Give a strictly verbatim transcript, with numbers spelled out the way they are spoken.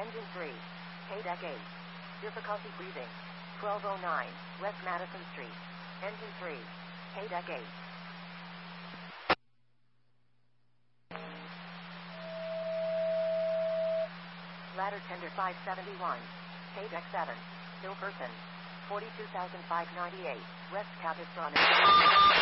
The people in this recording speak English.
Engine three. K-Deck eight. Difficulty breathing. twelve oh nine, West Madison Street. Engine three. K-Deck eight. Ladder tender five seventy-one. K-Deck seven. Still person. forty-two thousand five hundred ninety-eight. West Capistrano.